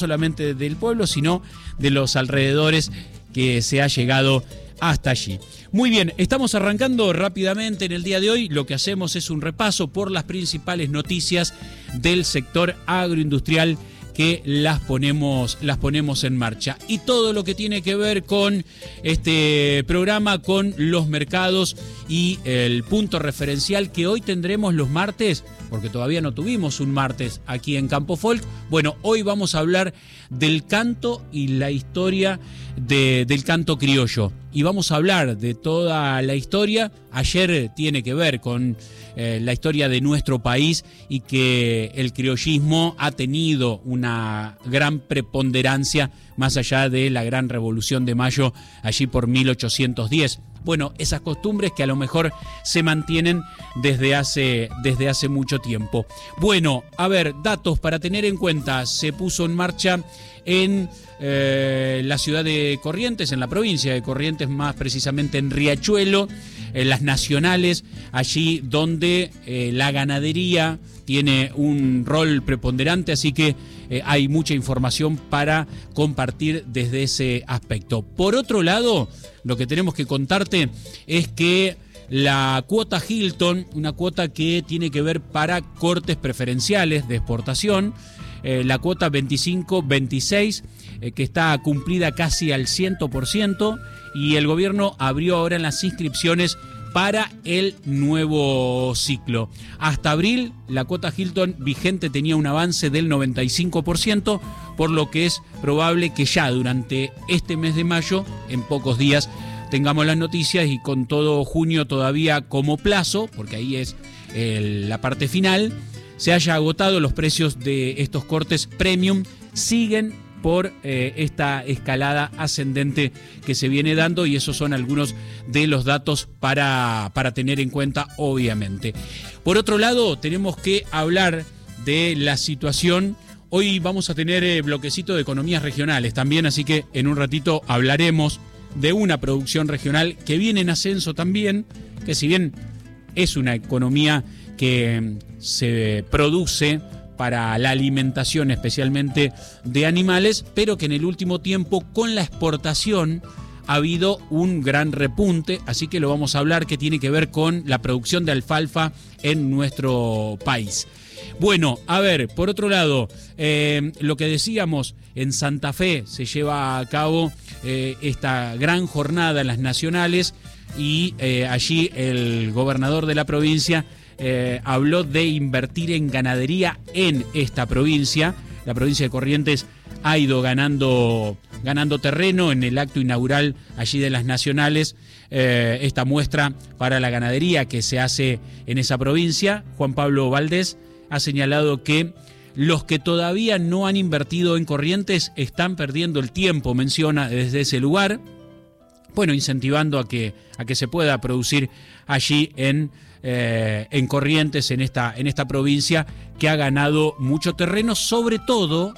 solamente del pueblo, sino de los alrededores que se ha llegado hasta allí. Muy bien, estamos arrancando rápidamente en el día de hoy. Lo que hacemos es un repaso por las principales noticias del sector agroindustrial que las ponemos en marcha. Y todo lo que tiene que ver con este programa, con los mercados y el punto referencial que hoy tendremos los martes, porque todavía no tuvimos un martes aquí en Campo Folk. Bueno, hoy vamos a hablar del canto y la historia del canto criollo. Y vamos a hablar de toda la historia. Ayer tiene que ver con la historia de nuestro país y que el criollismo ha tenido una gran preponderancia más allá de la gran Revolución de Mayo allí por 1810. Bueno, esas costumbres que a lo mejor se mantienen desde hace mucho tiempo. Bueno, a ver, datos para tener en cuenta. Se puso en marcha en la ciudad de Corrientes, en la provincia de Corrientes, más precisamente en Riachuelo, en las nacionales, allí donde la ganadería tiene un rol preponderante, así que hay mucha información para compartir desde ese aspecto. Por otro lado, lo que tenemos que contarte es que la cuota Hilton, una cuota que tiene que ver para cortes preferenciales de exportación, la cuota 25-26, que está cumplida casi al 100%, y el gobierno abrió ahora las inscripciones para el nuevo ciclo. Hasta abril, la cuota Hilton vigente tenía un avance del 95%, por lo que es probable que ya durante este mes de mayo, en pocos días, tengamos las noticias, y con todo junio todavía como plazo, porque ahí es la parte final, se haya agotado los precios de estos cortes premium. Siguen por esta escalada ascendente que se viene dando, y esos son algunos de los datos para tener en cuenta, obviamente. Por otro lado, tenemos que hablar de la situación. Hoy vamos a tener bloquecito de economías regionales también, así que en un ratito hablaremos de una producción regional que viene en ascenso también, que si bien es una economía que se produce para la alimentación especialmente de animales, pero que en el último tiempo con la exportación ha habido un gran repunte, así que lo vamos a hablar, que tiene que ver con la producción de alfalfa en nuestro país. Bueno, a ver, por otro lado, lo que decíamos, en Santa Fe se lleva a cabo esta gran jornada en las nacionales, y allí el gobernador de la provincia habló de invertir en ganadería en esta provincia. La provincia de Corrientes ha ido ganando terreno en el acto inaugural allí de las nacionales, esta muestra para la ganadería que se hace en esa provincia. Juan Pablo Valdés ha señalado que los que todavía no han invertido en Corrientes están perdiendo el tiempo, menciona desde ese lugar, bueno, incentivando a que se pueda producir allí en Corrientes, en esta provincia que ha ganado mucho terreno, sobre todo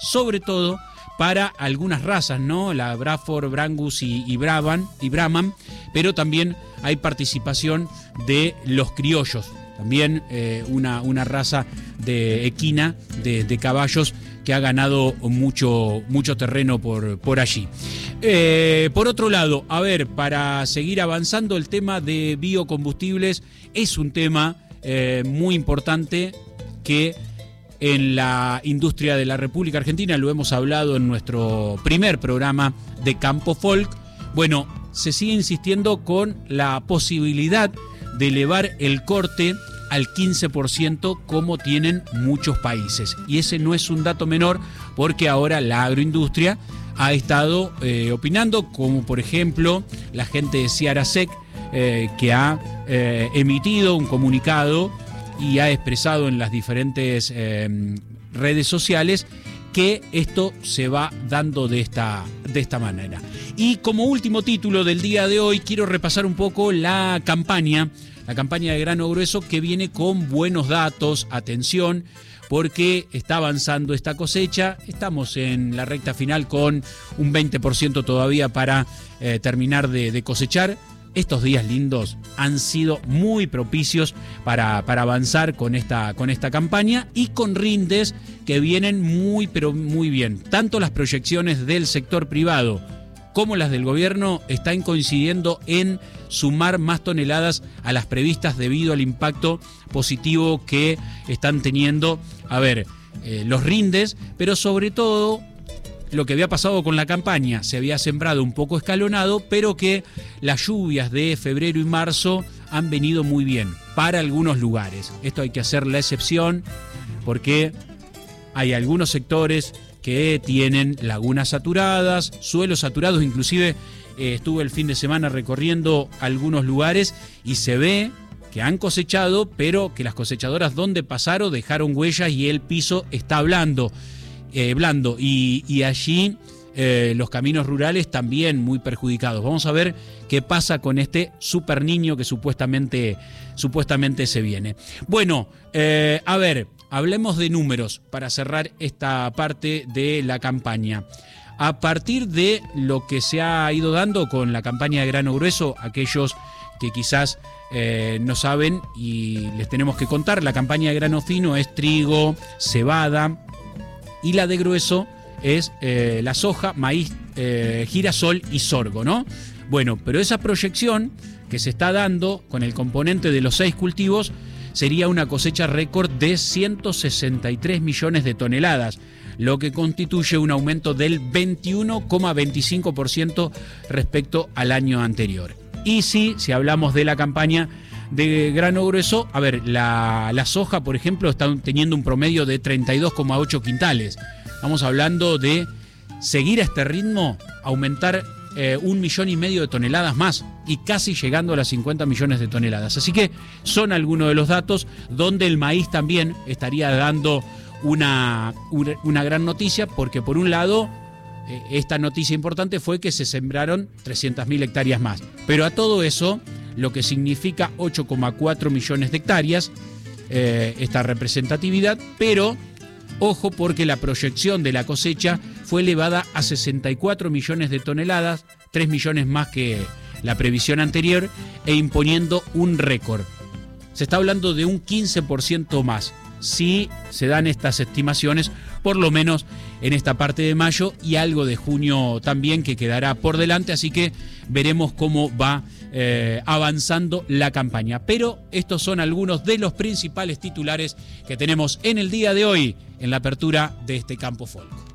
para algunas razas, ¿no? La Braford, Brangus y Brahman, pero también hay participación de los criollos, también una raza de equina, de caballos, que ha ganado mucho terreno por allí. Por otro lado, a ver, para seguir avanzando, el tema de biocombustibles es un tema muy importante que en la industria de la República Argentina, lo hemos hablado en nuestro primer programa de Campo Folk. Bueno, se sigue insistiendo con la posibilidad de elevar el corte al 15%, como tienen muchos países. Y ese no es un dato menor, porque ahora la agroindustria ha estado opinando, como por ejemplo la gente de Ciarasec, que ha emitido un comunicado y ha expresado en las diferentes redes sociales que esto se va dando de esta manera. Y como último título del día de hoy, quiero repasar un poco la campaña de grano grueso, que viene con buenos datos. Atención, porque está avanzando esta cosecha. Estamos en la recta final con un 20% todavía para terminar de cosechar. estos días lindos han sido muy propicios para avanzar con esta campaña y con rindes que vienen muy, pero muy bien. Tanto las proyecciones del sector privado como las del gobierno están coincidiendo en sumar más toneladas a las previstas debido al impacto positivo que están teniendo, los rindes, pero sobre todo lo que había pasado con la campaña, se había sembrado un poco escalonado, pero que las lluvias de febrero y marzo han venido muy bien para algunos lugares. Esto hay que hacer la excepción porque hay algunos sectores que tienen lagunas saturadas, suelos saturados, inclusive estuve el fin de semana recorriendo algunos lugares y se ve que han cosechado, pero que las cosechadoras donde pasaron dejaron huellas y el piso está blando y allí los caminos rurales también muy perjudicados. Vamos a ver qué pasa con este super niño que supuestamente se viene. Bueno, hablemos de números para cerrar esta parte de la campaña. A partir de lo que se ha ido dando con la campaña de grano grueso, aquellos que quizás no saben y les tenemos que contar, la campaña de grano fino es trigo, cebada, y la de grueso es la soja, maíz, girasol y sorgo, ¿no? Bueno, pero esa proyección que se está dando con el componente de los 6 cultivos sería una cosecha récord de 163 millones de toneladas, lo que constituye un aumento del 21,25% respecto al año anterior. Y si hablamos de la campaña de grano grueso, la soja, por ejemplo, está teniendo un promedio de 32,8 quintales. Estamos hablando de seguir a este ritmo, aumentar 1,5 millones de toneladas más y casi llegando a las 50 millones de toneladas. Así que son algunos de los datos donde el maíz también estaría dando una gran noticia, porque por un lado esta noticia importante fue que se sembraron 300.000 hectáreas más, pero a todo eso lo que significa 8,4 millones de hectáreas, esta representatividad, pero ojo porque la proyección de la cosecha fue elevada a 64 millones de toneladas, 3 millones más que la previsión anterior e imponiendo un récord. Se está hablando de un 15% más, si se dan estas estimaciones, por lo menos en esta parte de mayo y algo de junio también que quedará por delante, así que veremos cómo va avanzando la campaña. Pero estos son algunos de los principales titulares que tenemos en el día de hoy en la apertura de este Campo Folk.